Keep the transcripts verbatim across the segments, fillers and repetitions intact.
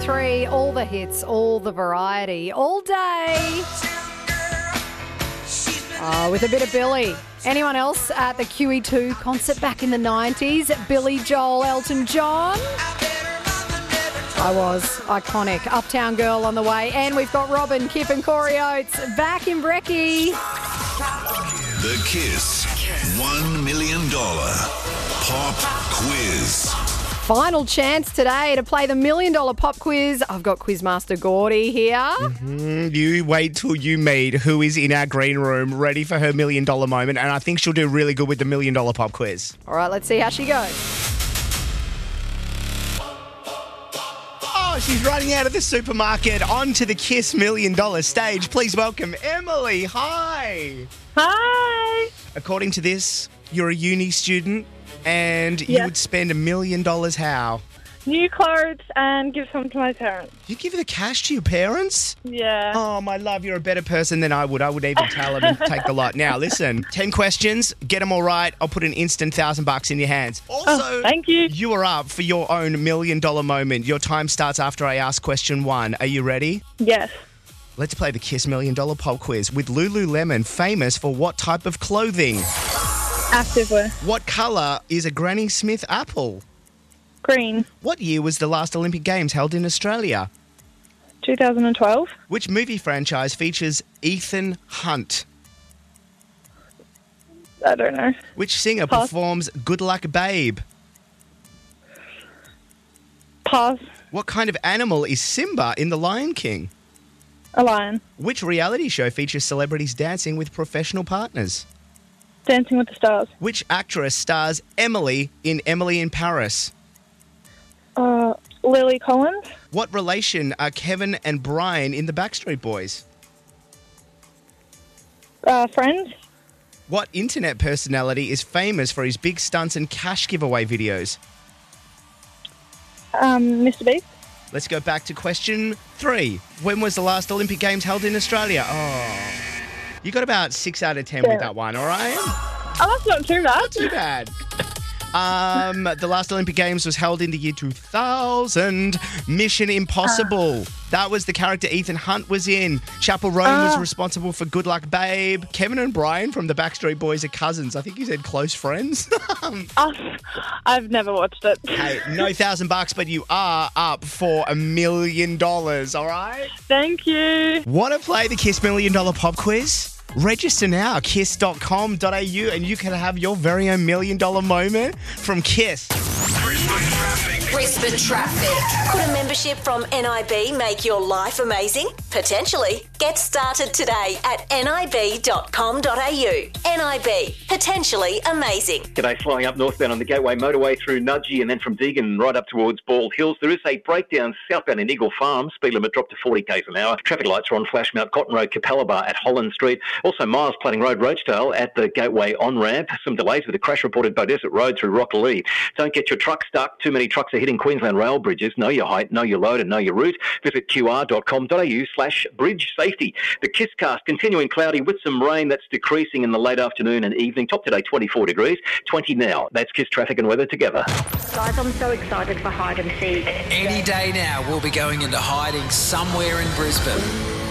Three, all the hits, all the variety, all day. Oh, with a bit of Billy. Anyone else at the Q E two concert back in the nineties? Billy Joel, Elton John. I was. Iconic. Uptown Girl on the way. And we've got Robin, Kip and Corey Oates back in Brekkie. The Kiss one million dollars Pop Quiz. Final chance today to play the million dollar pop quiz. I've got Quizmaster Gordy here. Mm, you wait till you meet who is in our green room ready for her million dollar moment, and I think she'll do really good with the million dollar pop quiz. All right, let's see how she goes. Oh, she's running out of the supermarket onto the Kiss million dollar stage. Please welcome Emily. Hi. Hi. According to this, you're a uni student and you Yes. would spend a million dollars how? New clothes and give some to my parents. You give the cash to your parents? Yeah. Oh, my love, you're a better person than I would. I would even tell them and take the lot. Now, listen, ten questions, get them all right. I'll put an instant thousand bucks in your hands. Also, Oh, thank you. You are up for your own million dollar moment. Your time starts after I ask question one. Are you ready? Yes. Let's play the Kiss Million Dollar Pop Quiz with Lululemon, famous for what type of clothing? Activewear. What colour is a Granny Smith apple? Green. What year was the last Olympic Games held in Australia? two thousand twelve. Which movie franchise features Ethan Hunt? I don't know. Which singer Pass. performs Good Luck Babe? Pass. What kind of animal is Simba in The Lion King? A lion. Which reality show features celebrities dancing with professional partners? Dancing with the Stars. Which actress stars Emily in Emily in Paris? Uh, Lily Collins. What relation are Kevin and Brian in the Backstreet Boys? Uh, Friends. What internet personality is famous for his big stunts and cash giveaway videos? Um, Mister Beast. Let's go back to question three. When was the last Olympic Games held in Australia? Oh, you got about six out of ten with that one, all right? Oh, that's not too bad. Not too bad. Um, the last Olympic Games was held in the year two thousand. Mission Impossible. That was the character Ethan Hunt was in. Chappell Roan was Ah. responsible for Good Luck Babe. Kevin and Brian from the Backstreet Boys are cousins. I think you said close friends. Uh, I've never watched it. Hey, no thousand bucks, but you are up for a million dollars, all right? Thank you. Want to play the Kiss Million Dollar Pop Quiz? Register now, kiss dot com dot a u, and you can have your very own million dollar moment from Kiss. Brisbane Traffic. Could a membership from N I B make your life amazing? Potentially. Get started today at n i b dot com dot a u. N I B. Potentially amazing. G'day, flying up northbound on the Gateway Motorway through Nudgee and then from Deagon right up towards Bald Hills. There is a breakdown southbound in Eagle Farm. Speed limit dropped to forty k's an hour. Traffic lights are on Flash Mount Cotton Road, Capalaba at Holland Street. Also Miles Plating Road, Roachdale at the Gateway on-ramp. Some delays with a crash reported Beaudesert Road through Rocklea. Don't get your truck stuck. Too many trucks are hitting Queensland rail bridges. Know your height, know your load and know your route. Visit q r dot com dot a u slash bridge safety. The Kisscast continuing cloudy with some rain that's decreasing in the late afternoon and evening. Top today twenty-four degrees, twenty now. That's Kiss traffic and weather together. Guys, I'm so excited for hide and seek. Any day now, we'll be going into hiding somewhere in Brisbane.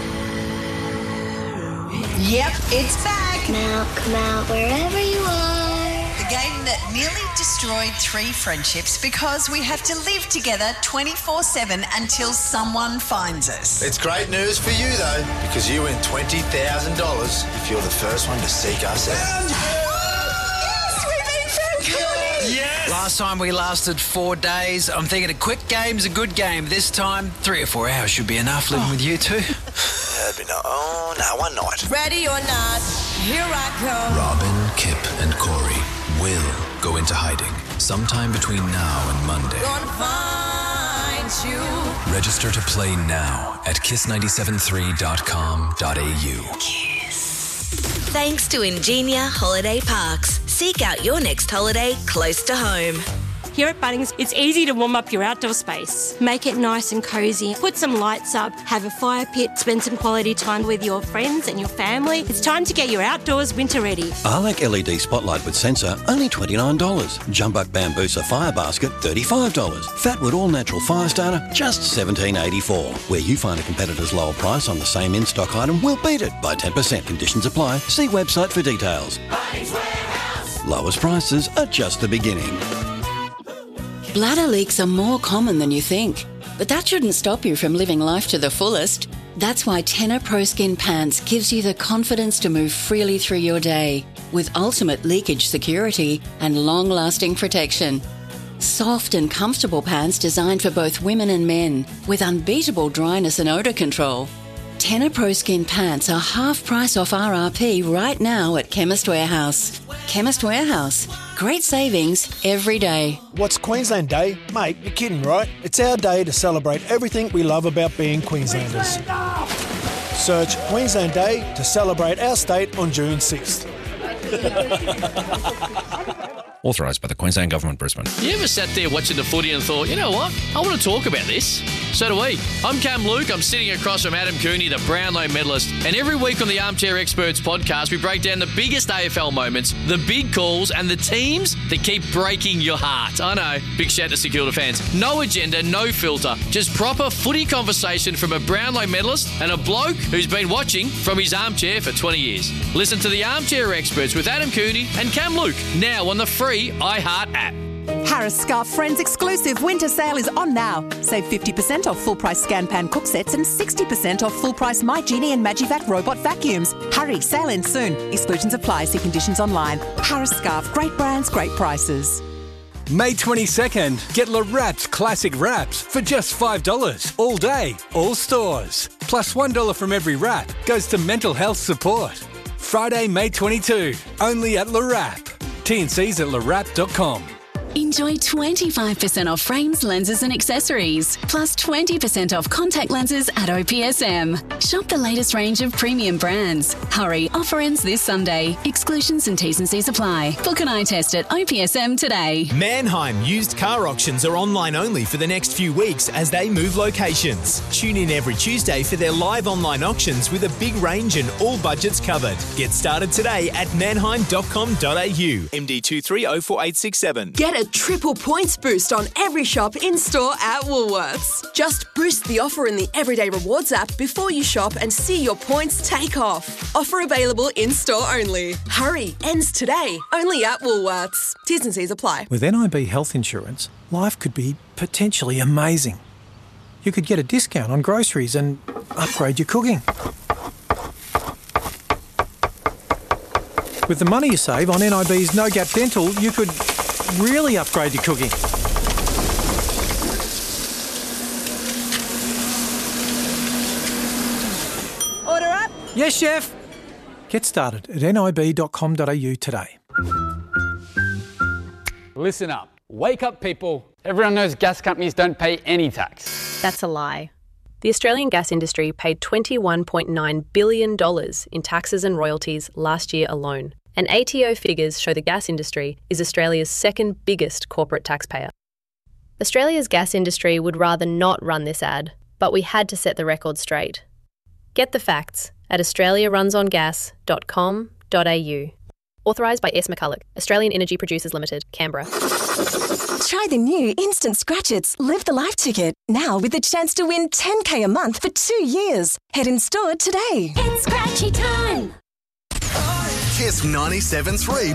Yep, it's back. Now, come out wherever you are. The game that nearly destroyed three friendships because we have to live together twenty-four seven until someone finds us. It's great news for you, though, because you win twenty thousand dollars if you're the first one to seek us out. Yes, we've been found. Yes! Last time we lasted four days. I'm thinking a quick game's a good game. This time, three or four hours should be enough living with you two. That'd be no, oh, no, one night. Ready or not, here I come. Robin, Kip and Corey will go into hiding sometime between now and Monday. Gonna find you. Register to play now at kiss nine seven three dot com dot a u. Thanks to Ingenia Holiday Parks. Seek out your next holiday close to home. Here at Bunnings, it's easy to warm up your outdoor space. Make it nice and cosy. Put some lights up, have a fire pit, spend some quality time with your friends and your family. It's time to get your outdoors winter ready. Arlac L E D Spotlight with sensor, only twenty-nine dollars. Jumbuck Bambusa Fire Basket, thirty-five dollars. Fatwood All Natural Fire Starter, just seventeen eighty-four. Where you find a competitor's lower price on the same in-stock item, we'll beat it by ten percent. Conditions apply. See website for details. Lowest prices are just the beginning. Bladder leaks are more common than you think, but that shouldn't stop you from living life to the fullest. That's why Tenor Pro Skin Pants gives you the confidence to move freely through your day with ultimate leakage security and long-lasting protection. Soft and comfortable pants designed for both women and men with unbeatable dryness and odour control. Tenor Pro Skin Pants are half price off R R P right now at Chemist Warehouse. Chemist Warehouse. Great savings every day. What's Queensland Day? Mate, you're kidding, right? It's our day to celebrate everything we love about being Queenslanders. Search Queensland Day to celebrate our state on June sixth. Authorised by the Queensland Government, Brisbane. You ever sat there watching the footy and thought, you know what, I want to talk about this? So do we. I'm Cam Luke. I'm sitting across from Adam Cooney, the Brownlow medalist. And every week on the Armchair Experts podcast, we break down the biggest A F L moments, the big calls, and the teams that keep breaking your heart. I know. Big shout to St Kilda fans. No agenda, no filter. Just proper footy conversation from a Brownlow medalist and a bloke who's been watching from his armchair for twenty years. Listen to the Armchair Experts with Adam Cooney and Cam Luke, now on the free iHeart app. Harris Scarf Friends exclusive winter sale is on now. Save fifty percent off full price Scan Pan cook sets and sixty percent off full price My Genie and Magivac robot vacuums. Hurry, sale ends soon. Exclusions apply. See conditions online. Harris Scarf, great brands, great prices. May twenty-second, get La Wraps Classic Wraps for just five dollars. All day, all stores. Plus one dollar from every wrap goes to mental health support. Friday, May twenty-second, only at La Wrap. T and C's at la wrap dot com. Enjoy twenty-five percent off frames, lenses and accessories, plus twenty percent off contact lenses at O P S M. Shop the latest range of premium brands. Hurry, offer ends this Sunday. Exclusions and T's and C's apply. Book an eye test at O P S M today. Mannheim used car auctions are online only for the next few weeks as they move locations. Tune in every Tuesday for their live online auctions with a big range and all budgets covered. Get started today at mannheim dot com dot a u. M D two three oh four eight six seven. Get a triple points boost on every shop in-store at Woolworths. Just boost the offer in the Everyday Rewards app before you shop and see your points take off. Offer available in-store only. Hurry, ends today. Only at Woolworths. T's and C's apply. With N I B Health Insurance, life could be potentially amazing. You could get a discount on groceries and upgrade your cooking. With the money you save on N I B's No Gap Dental, you could really upgrade your cooking. Order up. Yes, chef. Get started at N I B dot com dot a u today. Listen up. Wake up, people. Everyone knows gas companies don't pay any tax. That's a lie. The Australian gas industry paid twenty-one point nine billion dollars in taxes and royalties last year alone. And A T O figures show the gas industry is Australia's second biggest corporate taxpayer. Australia's gas industry would rather not run this ad, but we had to set the record straight. Get the facts at australia runs on gas dot com dot a u. Authorised by S. McCulloch, Australian Energy Producers Limited, Canberra. Try the new Instant Scratch-Its Live the Life ticket, now with the chance to win ten K a month for two years. Head in store today. It's scratchy time. Kiss ninety-seven point three